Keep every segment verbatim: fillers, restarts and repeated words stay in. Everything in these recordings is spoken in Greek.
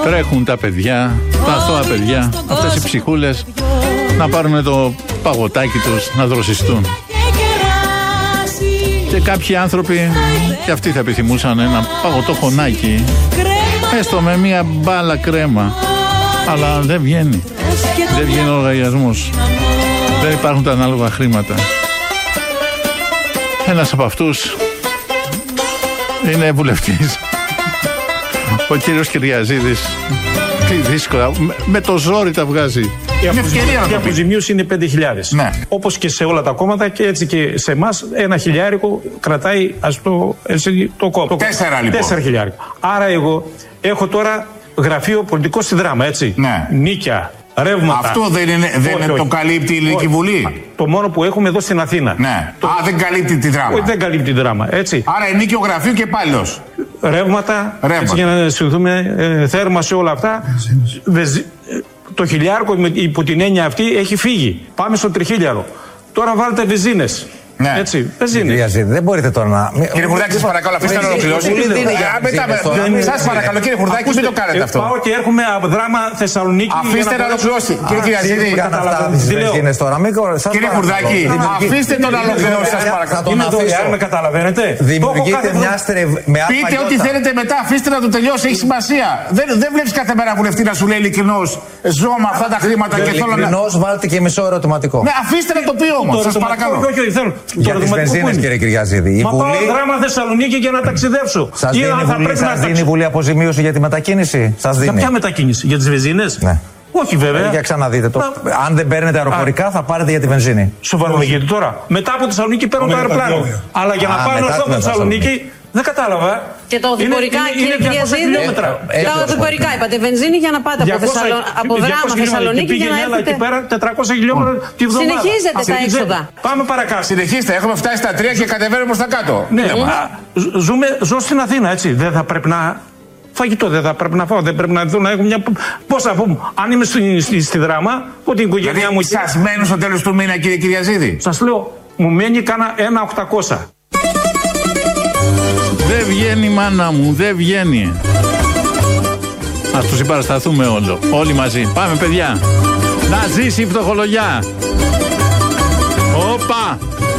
Τρέχουν τα παιδιά, τα αθώα παιδιά, αυτές οι ψυχούλες, να πάρουν το παγωτάκι τους, να δροσιστούν. Και κάποιοι άνθρωποι, και αυτοί θα επιθυμούσαν ένα παγωτό χωνάκι, έστω με μία μπάλα κρέμα. Αλλά δεν βγαίνει. Δεν βγαίνει ο λογαριασμός. Δεν υπάρχουν τα ανάλογα χρήματα. Ένας από αυτούς είναι βουλευτής, ο κύριος Κυριαζίδης. Τι δύσκολα, με το ζόρι τα βγάζει. Η αποζημίωση είναι πέντε χιλιάδες. Ναι. Όπως και σε όλα τα κόμματα και έτσι και σε εμάς, ένα χιλιάρικο κρατάει ας το, έτσι, το κόμμα. Τέσσερα λοιπόν. Τέσσερα χιλιάρικο. Άρα εγώ έχω τώρα γραφείο πολιτικό στη Δράμα, έτσι. Ναι. Νίκια, ρεύματα. Αυτό δεν είναι, δεν όχι, είναι το καλύπτει η Ελληνική Βουλή. Το μόνο που έχουμε εδώ στην Αθήνα. Ναι. Το... Α, δεν καλύπτει τη Δράμα. Όχι, δεν καλύπτει τη Δράμα, έτσι. Άρα είναι νίκιο γραφείο και υπάλληλος. Ρεύματα, έτσι, για να συνηθούμε, ε, θέρμα σε όλα αυτά. Βεζι... Το χιλιάρικο υπό την έννοια αυτή έχει φύγει. Πάμε στο τριχίλιαρο. Τώρα βάλτε βεζίνες. Ναι. Έτσι, βεζίνες. Δεν μπορείτε τώρα να. Κύριε Χουρδάκη, σας παρακαλώ, αφήστε να ολοκληρώσει. Σας παρακαλώ, κύριε Χουρδάκη, μην το κάνετε αυτό. Πάω και έρχομαι από Δράμα Θεσσαλονίκη. Αφήστε να ολοκληρώσει. Κύριε Κυριαζίδη, κύριε Χουρδάκη, αφήστε τον να ολοκληρώσει, σας παρακαλώ. Είναι δωρεάν, με καταλαβαίνετε. Δημιουργείτε μια στρεβ. Πείτε ό,τι θέλετε μετά, αφήστε να το τελειώσει, έχει σημασία. Δεν βλέπει κάθε μέρα βουλευτή να σου λέει ειλικρινώς, ζω με αυτά τα χρήματα και θέλω να. Ειλικρινώς βάλτε και μισό ερωτηματικό. Ναι, αφήστε να το πει όμως, σας παρακαλώ. Για τις βενζίνες, κύριε Κυριαζίδη. Μα πάω Δράμα Θεσσαλονίκη για να ταξιδέψω. Σας δίνει, βουλή, σας δίνει η Βουλή αποζημίωση για τη μετακίνηση. Σας δίνει. Για ποια μετακίνηση, για τις βενζίνες? Ναι. Όχι βέβαια. Ε, για ξαναδείτε το. Α, αν δεν παίρνετε αεροπορικά, θα πάρετε για τη βενζίνη. Σοβαρολογείτε τώρα. Μετά από τη Θεσσαλονίκη παίρνω το αεροπλάνο. Αλλά για να πάω να έρθω από τη Θεσσαλονίκη. Δεν κατάλαβα. Και τα οδηπορικά, κύριε Κυριαζίδη. Τα οδηπορικά είπατε. Βενζίνη για να πάτε από, Θεσσαλο... από Δράμα Θεσσαλονίκη για να έρθετε. Εκεί πέρα τετρακόσια χιλιόμετρα τη βδομάδα. Συνεχίζετε τα έξοδα. Πάμε παρακάτω. Συνεχίστε. Έχουμε φτάσει στα τρία και κατεβαίνουμε προς τα κάτω. Ναι, ζούμε, ζω στην Αθήνα, έτσι. Δεν θα πρέπει να. Φαγητό δεν θα πρέπει να φάω, δεν πρέπει να δω να έχω μια. Πώς θα πούμε, αν είμαι στη, στη, στη Δράμα, που την οικογένειά δηλαδή, μου. Σας μένουν στο τέλος του μήνα, κύριε Κυριαζίδη? Σας λέω, μου μένει κάνα ένα οκτακόσια. Δεν βγαίνει, μάνα μου, δεν βγαίνει. Ας τους συμπαρασταθούμε όλο, όλοι μαζί. Πάμε, παιδιά. Να ζήσει η φτωχολογιά. Όπα.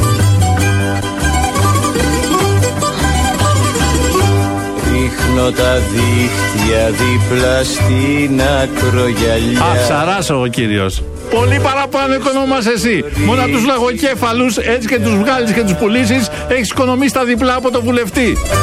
Ρίχνω τα δίχτυα δίπλα στην ακρογιαλιά. Αψαράς ο κύριος. Πολύ παραπάνω οικονομάς εσύ. Μόνο τους λαγοκέφαλους, έτσι και τους βγάλεις και τους πουλήσεις, έχεις οικονομήσει τα διπλά από το βουλευτή.